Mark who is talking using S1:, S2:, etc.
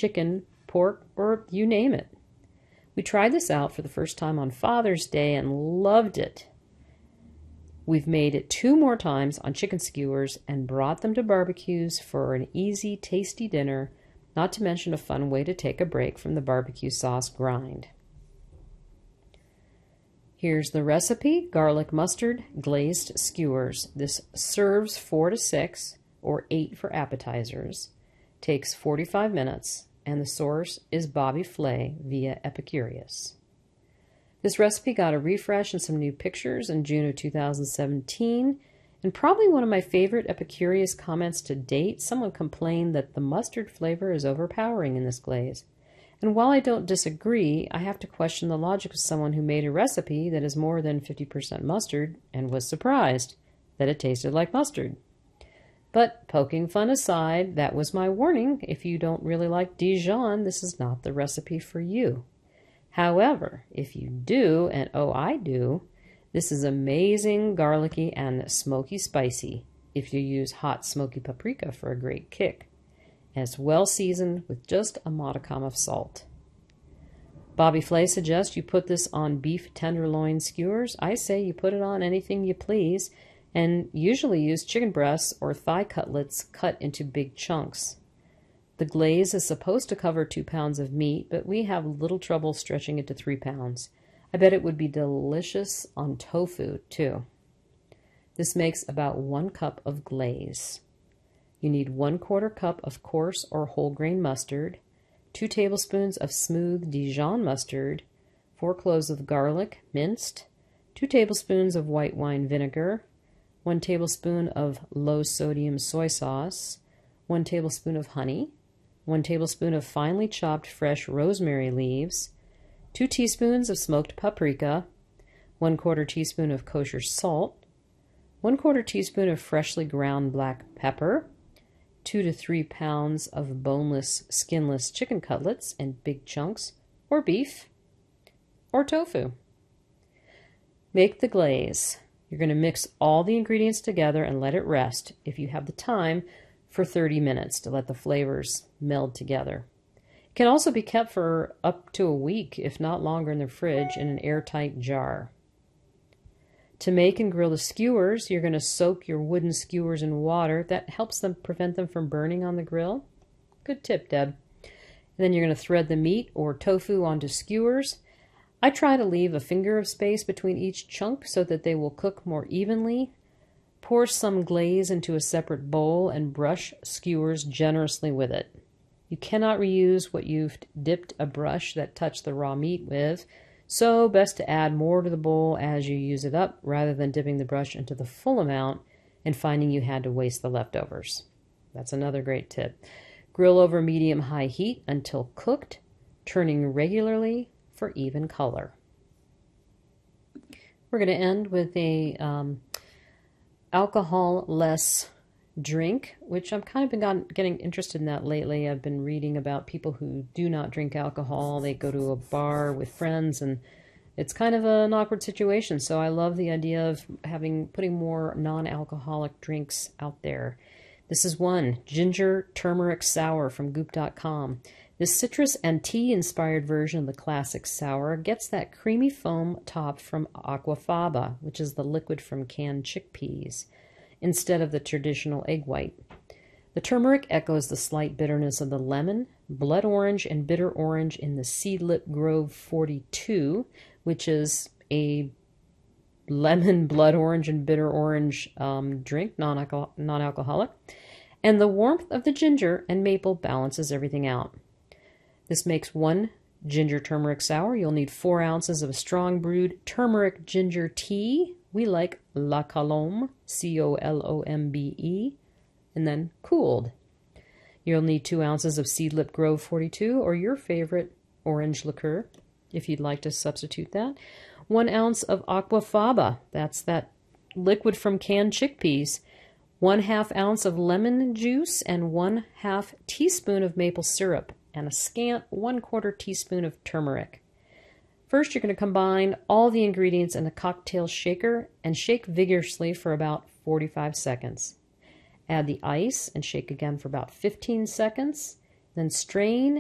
S1: chicken, pork, or you name it. We tried this out for the first time on Father's Day and loved it. We've made it 2 more times on chicken skewers and brought them to barbecues for an easy, tasty dinner, not to mention a fun way to take a break from the barbecue sauce grind. Here's the recipe: garlic mustard glazed skewers. This serves 4 to 6 or 8 for appetizers. Takes 45 minutes, and the source is Bobby Flay via Epicurious. This recipe got a refresh and some new pictures in June of 2017, and probably one of my favorite Epicurious comments to date. Someone complained that the mustard flavor is overpowering in this glaze. And while I don't disagree, I have to question the logic of someone who made a recipe that is more than 50% mustard and was surprised that it tasted like mustard. But poking fun aside, that was my warning. If you don't really like Dijon, this is not the recipe for you. However, if you do, and oh, I do, this is amazing, garlicky, and smoky spicy if you use hot smoky paprika for a great kick. And it's well seasoned with just a modicum of salt. Bobby Flay suggests you put this on beef tenderloin skewers. I say you put it on anything you please, and usually use chicken breasts or thigh cutlets cut into big chunks. The glaze is supposed to cover 2 pounds of meat, but we have little trouble stretching it to 3 pounds. I bet it would be delicious on tofu, too. This makes about 1 cup of glaze. You need 1/4 cup of coarse or whole grain mustard, 2 tablespoons of smooth Dijon mustard, 4 cloves of garlic, minced, 2 tablespoons of white wine vinegar, 1 tablespoon of low-sodium soy sauce, 1 tablespoon of honey, 1 tablespoon of finely chopped fresh rosemary leaves, 2 teaspoons of smoked paprika, 1/4 teaspoon of kosher salt, 1/4 teaspoon of freshly ground black pepper, 2 to 3 pounds of boneless, skinless chicken cutlets in big chunks, or beef, or tofu. Make the glaze. You're going to mix all the ingredients together and let it rest, if you have the time, for 30 minutes to let the flavors meld together. It can also be kept for up to a week, if not longer, in the fridge in an airtight jar. To make and grill the skewers, you're going to soak your wooden skewers in water. That helps them prevent them from burning on the grill. Good tip, Deb. And then you're going to thread the meat or tofu onto skewers. I try to leave a finger of space between each chunk so that they will cook more evenly. Pour some glaze into a separate bowl and brush skewers generously with it. You cannot reuse what you've dipped a brush that touched the raw meat with, so best to add more to the bowl as you use it up rather than dipping the brush into the full amount and finding you had to waste the leftovers. That's another great tip. Grill over medium-high heat until cooked, turning regularly for even color. We're going to end with a alcohol-less drink, which I've kind of been getting interested in that lately. I've been reading about people who do not drink alcohol. They go to a bar with friends, and it's kind of an awkward situation. So I love the idea of putting more non-alcoholic drinks out there. This is one, Ginger Turmeric Sour from Goop.com. This citrus and tea-inspired version of the classic sour gets that creamy foam top from Aquafaba, which is the liquid from canned chickpeas, instead of the traditional egg white. The turmeric echoes the slight bitterness of the lemon, blood orange, and bitter orange in the Seedlip Grove 42, which is a lemon, blood orange, and bitter orange drink, non-alcoholic. And the warmth of the ginger and maple balances everything out. This makes 1 ginger turmeric sour. You'll need 4 ounces of strong brewed turmeric ginger tea. We like La Colombe, Colombe, and then cooled. You'll need 2 ounces of Seedlip Grove 42 or your favorite orange liqueur, if you'd like to substitute that. 1 ounce of Aquafaba, that's that liquid from canned chickpeas. 1/2 ounce of lemon juice and 1/2 teaspoon of maple syrup, and a scant 1/4 teaspoon of turmeric. First, you're going to combine all the ingredients in a cocktail shaker and shake vigorously for about 45 seconds. Add the ice and shake again for about 15 seconds. Then strain